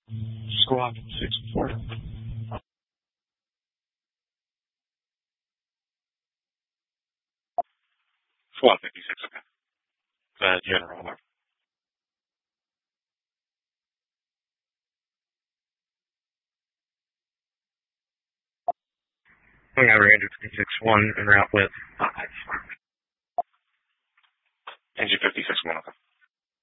Squawk 64. Squawk 56, okay. General. We have Ranger 56-1 en route with Engine 56-1, okay.